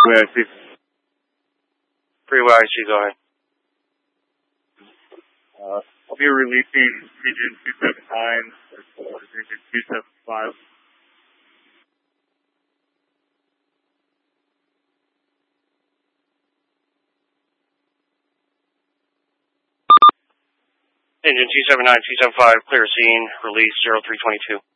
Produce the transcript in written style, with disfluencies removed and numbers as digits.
Freeway IC. Freeway IC, go ahead. I'll be releasing Region 279 or Region 275. Engine 279, 275, clear scene, release 0322.